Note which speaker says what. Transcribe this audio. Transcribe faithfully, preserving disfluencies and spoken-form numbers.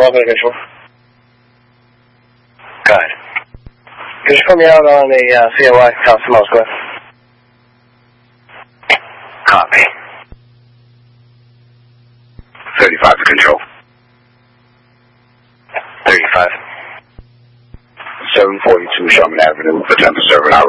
Speaker 1: Welcome to Control.
Speaker 2: Go ahead.
Speaker 1: Could you put me out on a uh, C O I, Council Square?
Speaker 2: Copy. thirty-five to Control. thirty-five.
Speaker 3: seven forty-two Sherman Avenue for ten to serve an hour.